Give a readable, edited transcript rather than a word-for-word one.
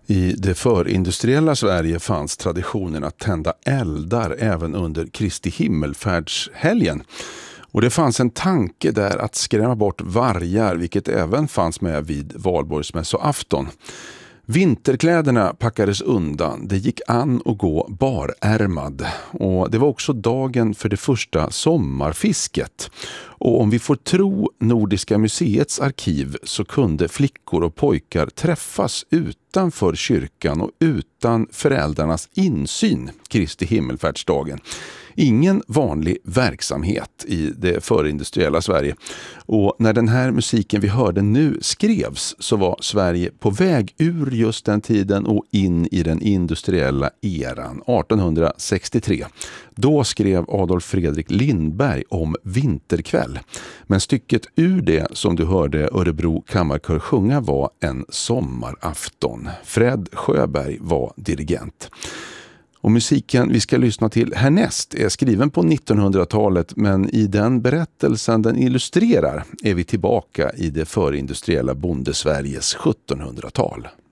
I det förindustriella Sverige fanns traditionen att tända eldar även under Kristi himmelfärdshelgen. Och det fanns en tanke där att skrämma bort vargar, vilket även fanns med vid valborgsmässoafton. Vinterkläderna packades undan, det gick an att gå barärmad och det var också dagen för det första sommarfisket. Och om vi får tro Nordiska museets arkiv så kunde flickor och pojkar träffas utanför kyrkan och utan föräldrarnas insyn Kristi himmelfärdsdagen. Ingen vanlig verksamhet i det förindustriella Sverige. Och när den här musiken vi hörde nu skrevs så var Sverige på väg ur just den tiden och in i den industriella eran 1863. Då skrev Adolf Fredrik Lindberg om Vinterkväll. Men stycket ur det som du hörde Örebro kammarkör sjunga var En sommarafton. Fred Sjöberg var dirigent. Och musiken vi ska lyssna till härnäst är skriven på 1900-talet, men i den berättelsen den illustrerar är vi tillbaka i det förindustriella bondesveriges 1700-tal.